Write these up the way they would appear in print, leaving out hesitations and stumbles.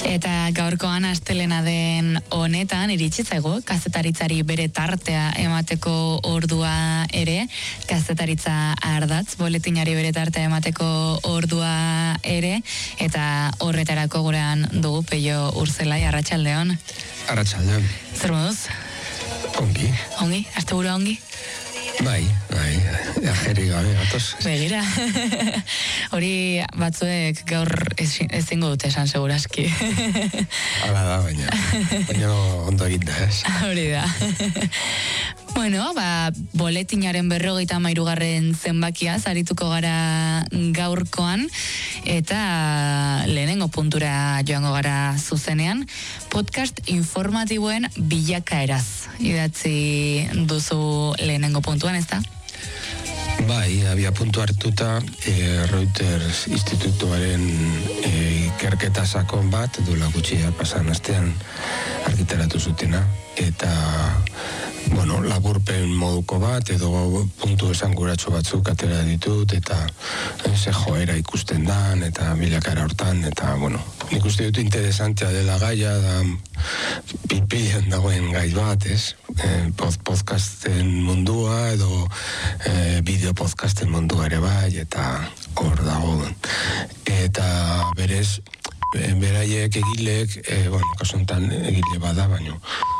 Eta gaurkoan astelena den honetan iritsi zaigu kazetaritzari bere tartea emateko ordua ere, kazetaritza ardatz, boletinari bere tartea emateko ordua ere, eta horretarako gurean dugu Peio Urzelai, arratsaldeon. Arratsaldeon. Zer moduz? Ongi. Ongi? Asteburu ongi? Bai, ajeri gabe, gatoz. Begira. Hori batzuek gaur ezingo dute esan seguraski. Hala da, baina ondo egin da, ez? Hori da. Bueno, boletinaren 53. zenbakia arituko gara gaurkoan, eta lehenengo puntura joango gara zuzenean, podcast informatiboen bilakaeraz idatzi duzu lehenengo puntuan, ez da? Bai, abia puntu hartuta Reuters institutuaren ikerketa sakon bat, duela gutxia pasan astean argitaratu zutena, eta laburpen moduko bat, edo puntu esanguratsu batzuk atera ditut, eta ze joera ikusten dan, eta bilakara hortan, eta, nik uste dut interesantea dela gaia, da pipian dagoen gai bat, ez? Podcasten mundua, edo bideo podcasten mundua ere bai, eta hor dago. Eta berez, beraiek egilek, kasuntan egile bada, baino,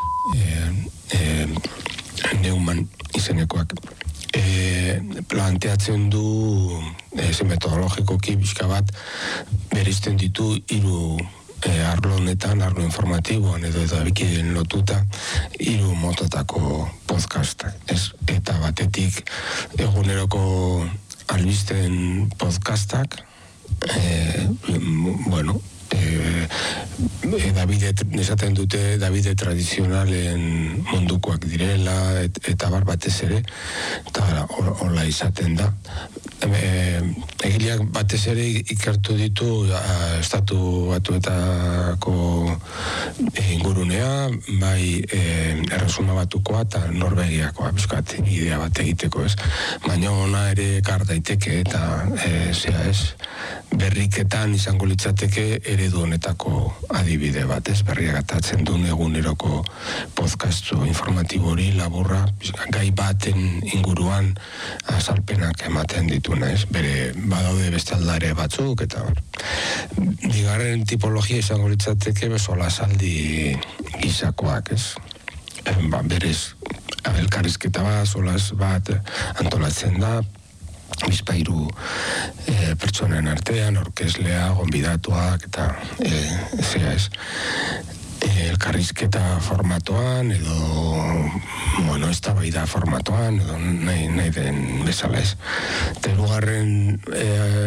Neumann izenekoak planteatzen du metodologikoki bizka bat bereizten ditu 3 arlo honetan, arlo informatiboan edo edabikideen lotuta 3 motatako podcastak, eta batetik eguneroko albisten podcastak, esaten dute Davide tradizionalen mundukoak direla, eta batez ere, eta hola izaten da. Egileak batez ere ikertu ditu estatu batuetako ingurunea, bai erresuma batukoa eta Norvegiakoa, bizkat, idea bat egiteko, ez? Baina ona ere ekar daiteke, eta berriketan izango litzateke eredu honetako adibide bat, ez? Berriak atatzen duen eguneroko podcastu informatibo hori laburra, gai baten inguruan azalpenak ematen dituna, ez? Bere badaude beste aldare batzuk, eta bigarren tipologia izango litzateke solasaldi gizakoak, ez? Berez, elkarrizketa bat, solas bat antolatzen da, bizpairu pertsonen artean, orkeslea, gonbidatuak, eta elkarrizketa formatoan, edo eztabaida formatoan, edo nahi den bezala, ez. Eta hirugarren